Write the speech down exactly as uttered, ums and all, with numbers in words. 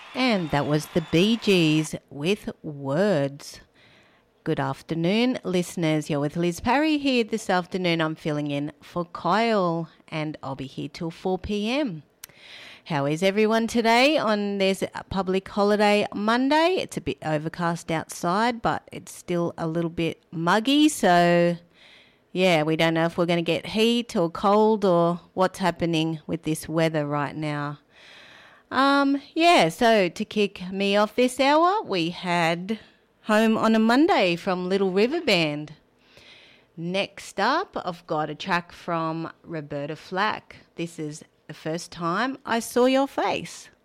And that was the Bee Gees with Words. Good afternoon, listeners. You're with Liz Parry here this afternoon. I'm filling in for Kyle and I'll be here till four p.m. How is everyone today on this public holiday Monday? It's a bit overcast outside, but it's still a little bit muggy. So, yeah, we don't know if we're going to get heat or cold or what's happening with this weather right now. Um, yeah, so to kick me off this hour, we had Home on a Monday from Little River Band. Next up, I've got a track from Roberta Flack. This is The First Time I Saw Your Face.